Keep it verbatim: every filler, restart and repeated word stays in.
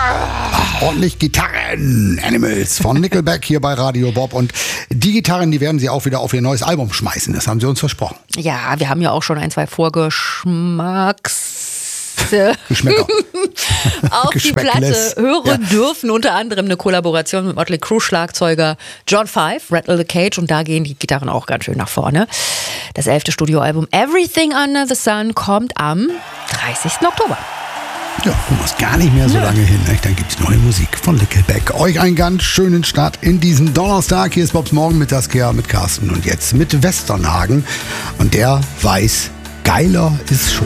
Ach, ordentlich Gitarren, Animals von Nickelback hier bei Radio Bob. Und die Gitarren, die werden sie auch wieder auf ihr neues Album schmeißen. Das haben sie uns versprochen. Ja, wir haben ja auch schon ein, zwei Vorgeschmacks... Geschmäcker. auf die Platte hören ja. dürfen. Unter anderem eine Kollaboration mit Motley Crue Schlagzeuger John Five, Rattle the Cage. Und da gehen die Gitarren auch ganz schön nach vorne. Das elfte Studioalbum Everything Under the Sun kommt am dreißigsten Oktober. Ja, du musst gar nicht mehr so lange hin. Dann gibt es neue Musik von Nickelback. Euch einen ganz schönen Start in diesen Donnerstag. Hier ist Bobs Morgenmittagskehr mit Carsten und jetzt mit Westernhagen. Und der weiß, geiler ist schon.